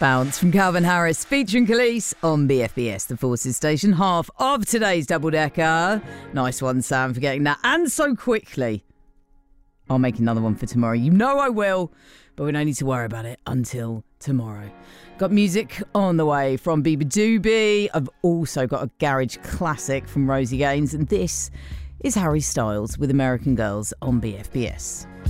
Bounce from Calvin Harris featuring Khalees on BFBS, the Forces Station, half of today's double-decker. Nice one, Sam, for getting that. And so quickly. I'll make another one for tomorrow. You know I will, but we don't need to worry about it until tomorrow. Got music on the way from Biba Doobie. I've also got a garage classic from Rosie Gaines. And this is Harry Styles with American Girls on BFBS.